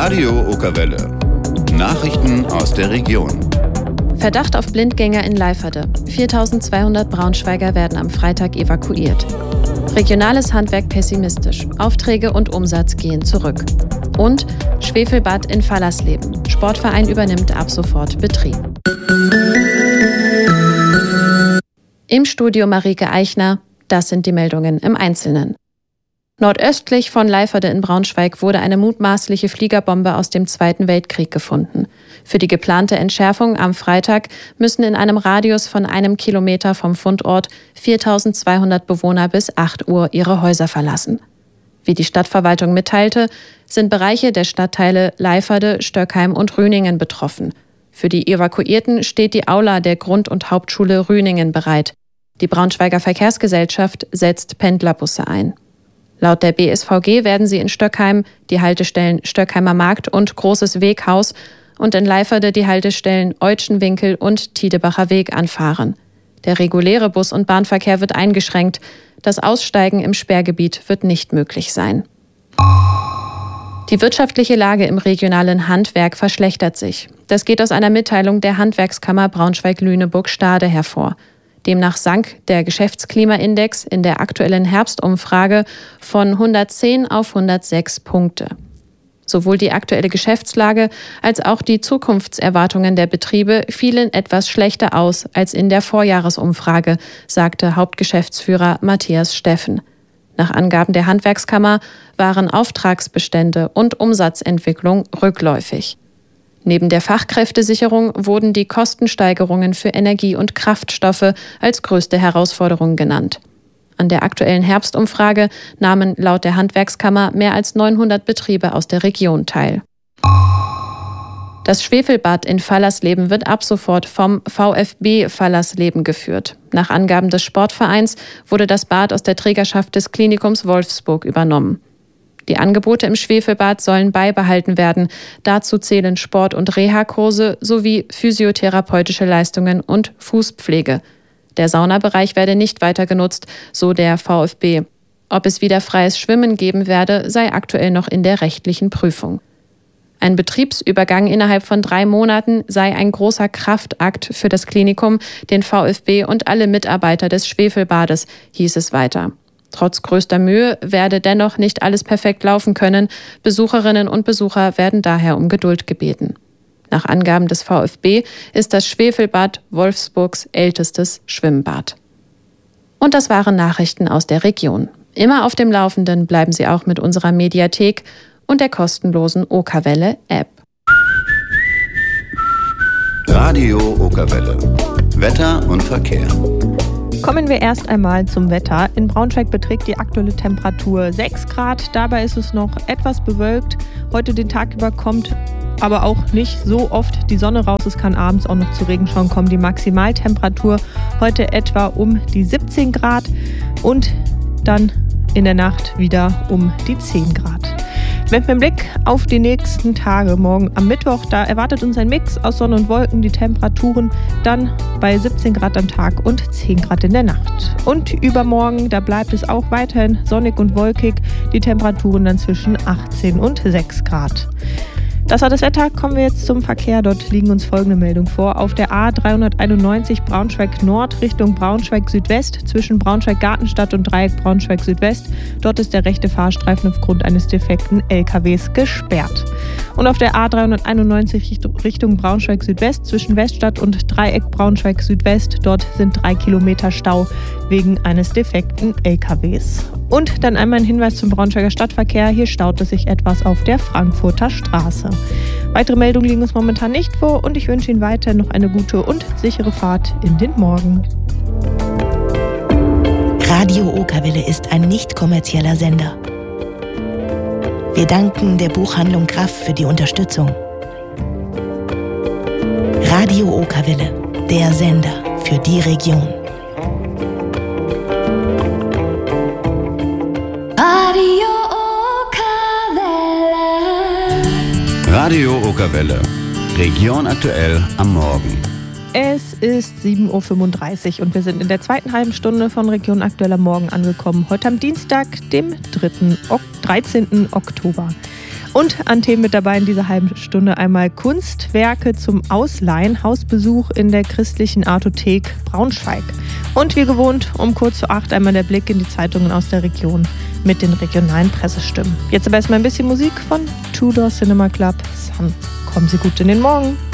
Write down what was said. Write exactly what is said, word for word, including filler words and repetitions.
Radio Okerwelle. Nachrichten aus der Region. Verdacht auf Blindgänger in Leiferde. viertausendzweihundert Braunschweiger werden am Freitag evakuiert. Regionales Handwerk pessimistisch. Aufträge und Umsatz gehen zurück. Und Schwefelbad in Fallersleben. Sportverein übernimmt ab sofort Betrieb. Im Studio Marike Eichner. Das sind die Meldungen im Einzelnen. Nordöstlich von Leiferde in Braunschweig wurde eine mutmaßliche Fliegerbombe aus dem Zweiten Weltkrieg gefunden. Für die geplante Entschärfung am Freitag müssen in einem Radius von einem Kilometer vom Fundort viertausendzweihundert Bewohner bis acht Uhr ihre Häuser verlassen. Wie die Stadtverwaltung mitteilte, sind Bereiche der Stadtteile Leiferde, Stöckheim und Rüningen betroffen. Für die Evakuierten steht die Aula der Grund- und Hauptschule Rüningen bereit. Die Braunschweiger Verkehrsgesellschaft setzt Pendlerbusse ein. Laut der B S V G werden sie in Stöckheim die Haltestellen Stöckheimer Markt und Großes Weghaus und in Leiferde die Haltestellen Eutschenwinkel und Tiedebacher Weg anfahren. Der reguläre Bus- und Bahnverkehr wird eingeschränkt. Das Aussteigen im Sperrgebiet wird nicht möglich sein. Die wirtschaftliche Lage im regionalen Handwerk verschlechtert sich. Das geht aus einer Mitteilung der Handwerkskammer Braunschweig-Lüneburg-Stade hervor. Demnach sank der Geschäftsklimaindex in der aktuellen Herbstumfrage von hundertzehn auf hundertsechs Punkte. Sowohl die aktuelle Geschäftslage als auch die Zukunftserwartungen der Betriebe fielen etwas schlechter aus als in der Vorjahresumfrage, sagte Hauptgeschäftsführer Matthias Steffen. Nach Angaben der Handwerkskammer waren Auftragsbestände und Umsatzentwicklung rückläufig. Neben der Fachkräftesicherung wurden die Kostensteigerungen für Energie und Kraftstoffe als größte Herausforderung genannt. An der aktuellen Herbstumfrage nahmen laut der Handwerkskammer mehr als neunhundert Betriebe aus der Region teil. Das Schwefelbad in Fallersleben wird ab sofort vom VfB Fallersleben geführt. Nach Angaben des Sportvereins wurde das Bad aus der Trägerschaft des Klinikums Wolfsburg übernommen. Die Angebote im Schwefelbad sollen beibehalten werden. Dazu zählen Sport- und Reha-Kurse sowie physiotherapeutische Leistungen und Fußpflege. Der Saunabereich werde nicht weiter genutzt, so der VfB. Ob es wieder freies Schwimmen geben werde, sei aktuell noch in der rechtlichen Prüfung. Ein Betriebsübergang innerhalb von drei Monaten sei ein großer Kraftakt für das Klinikum, den VfB und alle Mitarbeiter des Schwefelbades, hieß es weiter. Trotz größter Mühe werde dennoch nicht alles perfekt laufen können. Besucherinnen und Besucher werden daher um Geduld gebeten. Nach Angaben des VfB ist das Schwefelbad Wolfsburgs ältestes Schwimmbad. Und das waren Nachrichten aus der Region. Immer auf dem Laufenden bleiben Sie auch mit unserer Mediathek und der kostenlosen Okerwelle-App. Radio Okerwelle. Wetter und Verkehr. Kommen wir erst einmal zum Wetter. In Braunschweig beträgt die aktuelle Temperatur sechs Grad. Dabei ist es noch etwas bewölkt. Heute den Tag über kommt aber auch nicht so oft die Sonne raus. Es kann abends auch noch zu Regenschauern kommen. Die Maximaltemperatur heute etwa um die siebzehn Grad und dann in der Nacht wieder um die zehn Grad. Mit dem Blick auf die nächsten Tage, morgen am Mittwoch, da erwartet uns ein Mix aus Sonne und Wolken, die Temperaturen dann bei siebzehn Grad am Tag und zehn Grad in der Nacht. Und übermorgen, da bleibt es auch weiterhin sonnig und wolkig, die Temperaturen dann zwischen achtzehn und sechs Grad. Das war das Wetter. Kommen wir jetzt zum Verkehr. Dort liegen uns folgende Meldungen vor. Auf der A dreihunderteinundneunzig Braunschweig Nord Richtung Braunschweig Südwest zwischen Braunschweig Gartenstadt und Dreieck Braunschweig Südwest. Dort ist der rechte Fahrstreifen aufgrund eines defekten L K Ws gesperrt. Und auf der A dreihunderteinundneunzig Richtung Braunschweig Südwest zwischen Weststadt und Dreieck Braunschweig Südwest. Dort sind drei Kilometer Stau wegen eines defekten L K Ws. Und dann einmal ein Hinweis zum Braunschweiger Stadtverkehr. Hier staut es sich etwas auf der Frankfurter Straße. Weitere Meldungen liegen uns momentan nicht vor und ich wünsche Ihnen weiter noch eine gute und sichere Fahrt in den Morgen. Radio Okerwelle ist ein nicht kommerzieller Sender. Wir danken der Buchhandlung Graff für die Unterstützung. Radio Okerwelle, der Sender für die Region. Radio Okerwelle. Region aktuell am Morgen. Es ist sieben Uhr fünfunddreißig und wir sind in der zweiten halben Stunde von Region aktuell am Morgen angekommen. Heute am Dienstag, dem dreizehnten Oktober. Und an Themen mit dabei in dieser halben Stunde einmal Kunstwerke zum Ausleihen, Hausbesuch in der christlichen Artothek Braunschweig. Und wie gewohnt, um kurz zu acht einmal der Blick in die Zeitungen aus der Region mit den regionalen Pressestimmen. Jetzt aber erstmal ein bisschen Musik von Tudor Cinema Club Sun. Kommen Sie gut in den Morgen.